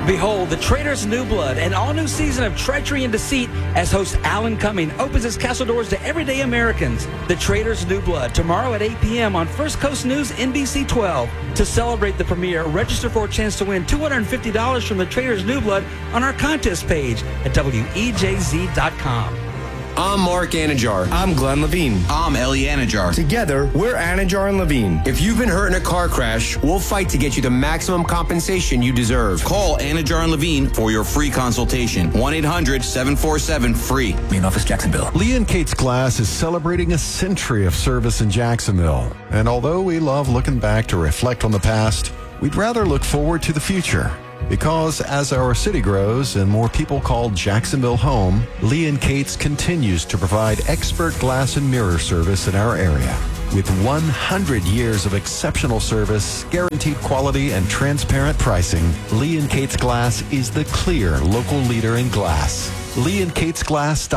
Behold, the Traitors New Blood, an all-new season of treachery and deceit as host Alan Cumming opens its castle doors to everyday Americans. The Traitors New Blood, tomorrow at 8 p.m. on First Coast News NBC 12. To celebrate the premiere, register for a chance to win $250 from the Traitors New Blood on our contest page at WEJZ.com. I'm Mark Anajar. I'm Glenn Levine. I'm Ellie Anajar. Together, we're Anajar and Levine. If you've been hurt in a car crash, we'll fight to get you the maximum compensation you deserve. Call Anajar and Levine for your free consultation. 1-800-747-FREE. Main office, Jacksonville. Lee and Kate's Glass is celebrating a century of service in Jacksonville. And although we love looking back to reflect on the past, we'd rather look forward to the future. Because as our city grows and more people call Jacksonville home, Lee and Kate's continues to provide expert glass and mirror service in our area. With 100 years of exceptional service, guaranteed quality, and transparent pricing, Lee and Kate's Glass is the clear local leader in glass. Lee and Kate's Glass.